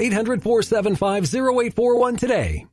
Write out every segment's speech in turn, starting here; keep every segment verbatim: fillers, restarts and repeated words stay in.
eight hundred, four seven five, zero eight four one today.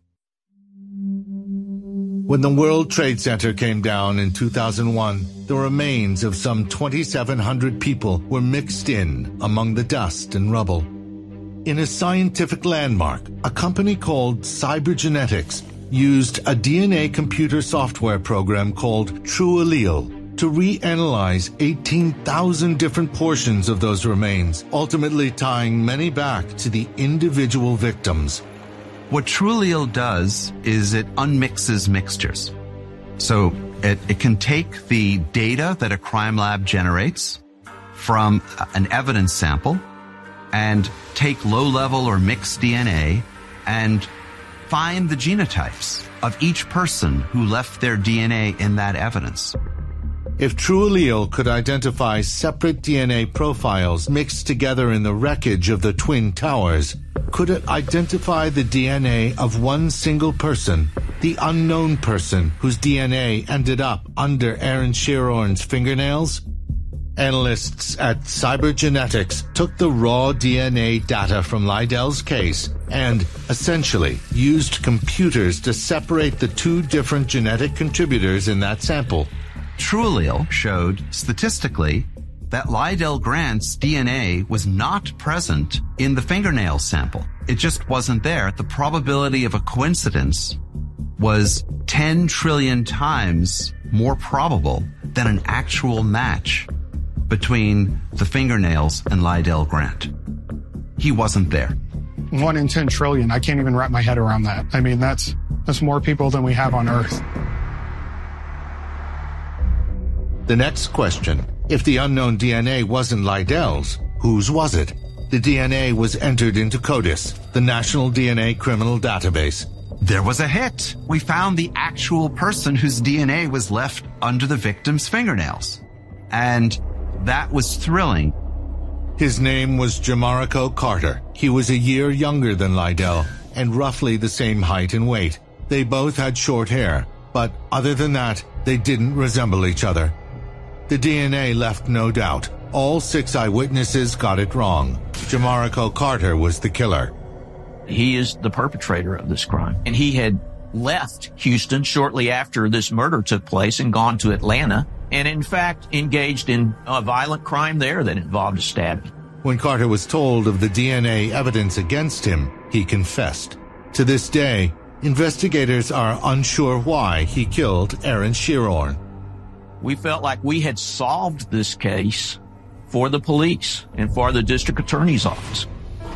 When the World Trade Center came down in two thousand one, the remains of some twenty-seven hundred people were mixed in among the dust and rubble. In a scientific landmark, a company called Cybergenetics used a D N A computer software program called TrueAllele to reanalyze eighteen thousand different portions of those remains, ultimately tying many back to the individual victims. What TrueAllele does is it unmixes mixtures. So it, it can take the data that a crime lab generates from an evidence sample and take low-level or mixed D N A and find the genotypes of each person who left their D N A in that evidence. If TrueAllele could identify separate D N A profiles mixed together in the wreckage of the Twin Towers, could it identify the D N A of one single person, the unknown person whose D N A ended up under Aaron Shirorn's fingernails? Analysts at Cybergenetics took the raw D N A data from Lydell's case and essentially used computers to separate the two different genetic contributors in that sample. TrueAllele showed statistically that Lydell Grant's D N A was not present in the fingernail sample. It just wasn't there. The probability of a coincidence was ten trillion times more probable than an actual match between the fingernails and Lydell Grant. He wasn't there. One in ten trillion. I can't even wrap my head around that. I mean, that's that's more people than we have on Earth. The next question, if the unknown D N A wasn't Lydell's, whose was it? The D N A was entered into CODIS, the National D N A Criminal Database. There was a hit. We found the actual person whose D N A was left under the victim's fingernails. And that was thrilling. His name was Jamarico Carter. He was a year younger than Lydell and roughly the same height and weight. They both had short hair, but other than that, they didn't resemble each other. The D N A left no doubt. All six eyewitnesses got it wrong. Jamarico Carter was the killer. He is the perpetrator of this crime. And he had left Houston shortly after this murder took place and gone to Atlanta, and in fact engaged in a violent crime there that involved a stabbing. When Carter was told of the D N A evidence against him, he confessed. To this day, investigators are unsure why he killed Aaron Shirorn. We felt like we had solved this case for the police and for the district attorney's office.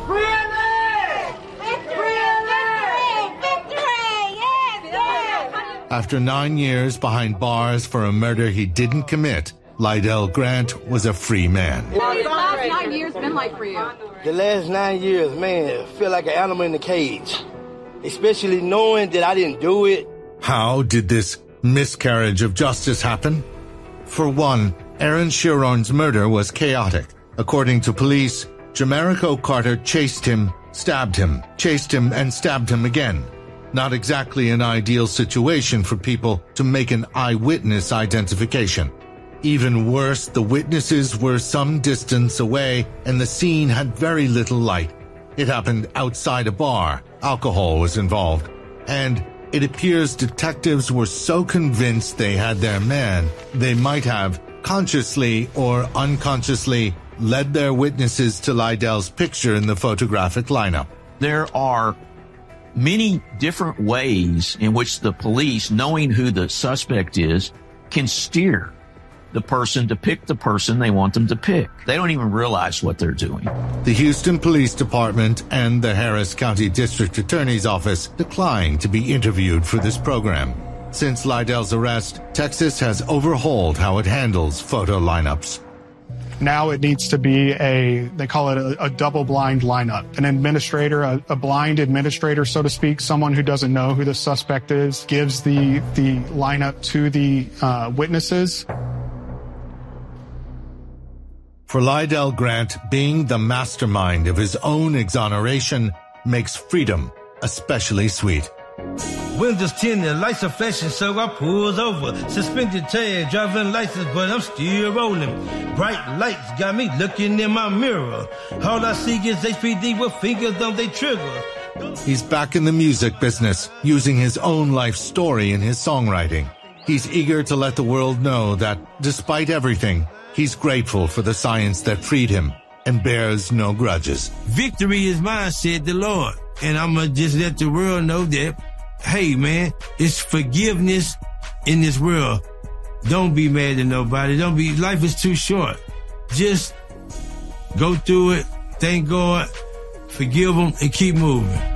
After nine years behind bars for a murder he didn't commit, Lydell Grant was a free man. What has the last nine years been like for you? The last nine years, man, I feel like an animal in a cage. Especially knowing that I didn't do it. How did this miscarriage of justice happen? For one, Aaron Shirorn's murder was chaotic. According to police, Jamarico Carter chased him, stabbed him, chased him, and stabbed him again. Not exactly an ideal situation for people to make an eyewitness identification. Even worse, the witnesses were some distance away and the scene had very little light. It happened outside a bar. Alcohol was involved. And it appears detectives were so convinced they had their man, they might have, consciously or unconsciously, led their witnesses to Lydell's picture in the photographic lineup. There are many different ways in which the police, knowing who the suspect is, can steer the person to pick the person they want them to pick. They don't even realize what they're doing. The Houston Police Department and the Harris County District Attorney's Office declined to be interviewed for this program. Since Lydell's arrest, Texas has overhauled how it handles photo lineups. Now it needs to be a, they call it a, a double-blind lineup. An administrator, a, a blind administrator, so to speak, someone who doesn't know who the suspect is, gives the, the lineup to the uh, witnesses. For Lydell Grant, being the mastermind of his own exoneration makes freedom especially sweet. Windows tinted, lights are flashing, so I pulls over. Suspended tag, driving license, but I'm still rolling. Bright lights got me looking in my mirror. All I see is H P D with fingers on their trigger. He's back in the music business, using his own life story in his songwriting. He's eager to let the world know that, despite everything, he's grateful for the science that freed him and bears no grudges. Victory is mine, said the Lord. And I'm going to just let the world know that, hey, man, it's forgiveness in this world. Don't be mad at nobody. Don't be, life is too short. Just go through it, thank God, forgive them, and keep moving.